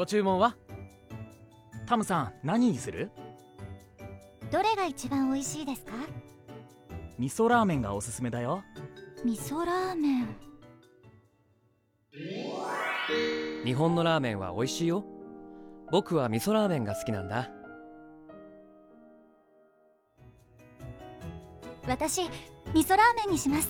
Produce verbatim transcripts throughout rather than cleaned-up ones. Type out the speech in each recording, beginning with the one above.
ご注文は？タムさん、何にする？ どれが一番美味しいですか？ 味噌ラーメンがおすすめだよ。 味噌ラーメン。 日本のラーメンは美味しいよ。僕は味噌ラーメンが好きなんだ。 私、味噌ラーメンにします。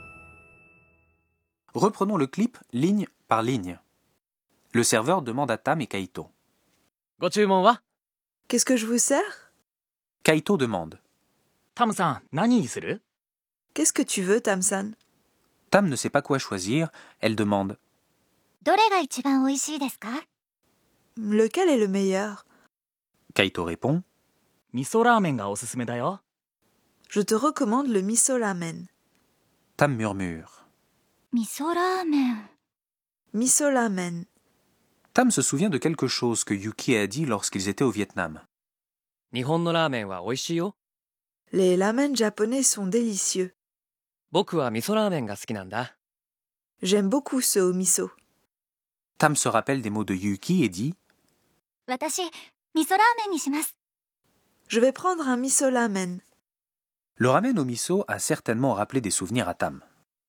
Reprenons le clip ligne par ligne. Le serveur demande à Tam et Kaito. ご注文は？ Qu'est-ce que je vous sers? Kaito demande. タムさん、何にする？ Qu'est-ce que tu veux, Tam-san? Tam ne sait pas quoi choisir, elle demande. どれが一番美味しいですか？ Lequel est le meilleur? Kaito répond. 味噌ラーメンがおすすめだよ。 Je te recommande le miso ramen. Tam murmure. 味噌ラーメン。 Miso ramen. Tam se souvient de quelque chose que Yuki a dit lorsqu'ils étaient au Vietnam. 日本のラーメンは美味しいよ。 Les ramen japonais sont délicieux. 僕は味噌ラーメンが好きなんだ。 J'aime beaucoup ceux au miso. Tam se rappelle des mots de Yuki et dit. 私、味噌ラーメンにします。 Je vais prendre un miso ramen. Le ramen au miso a certainement rappelé des souvenirs à Tam.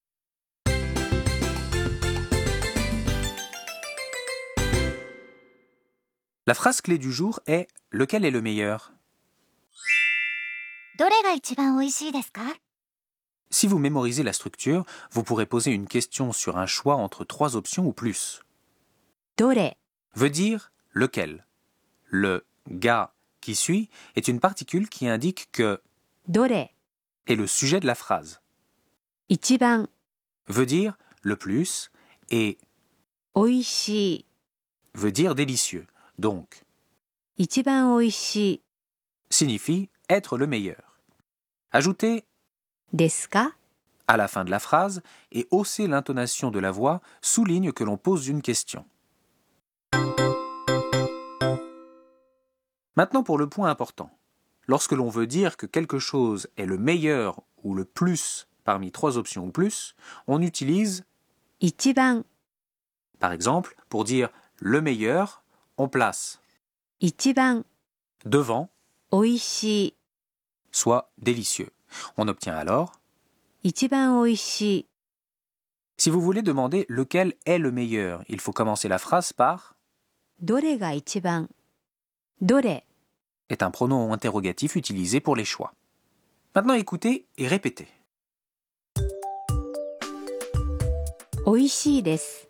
La phrase clé du jour est « Lequel est le meilleur ?» どれが一番美味しいですか？ Si vous mémorisez la structure, vous pourrez poser une question sur un choix entre trois options ou plus. どれ Veut dire « lequel ». Le « ga » qui suit est une particule qui indique que どれ est le sujet de la phrase. 一番 Veut dire « le plus » et 美味しい veut dire « délicieux ». Donc, 一番美味しい signifie être le meilleur. Ajoutez ですか à la fin de la phrase et hausser l'intonation de la voix souligne que l'on pose une question. Maintenant pour le point important. Lorsque l'on veut dire que quelque chose est le meilleur ou le plus parmi trois options ou plus, on utilise 一番 par exemple pour dire le meilleur, on place 一番 devant 美味しい soit délicieux. On obtient alors 一番美味しい si vous voulez demander lequel est le meilleur, il faut commencer la phrase par どれが一番どれ est un pronom interrogatif utilisé pour les choix. Maintenant écoutez et répétez. 美味しいです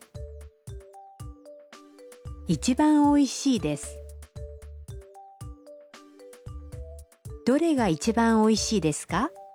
一番美味しいですどれが一番美味しいですか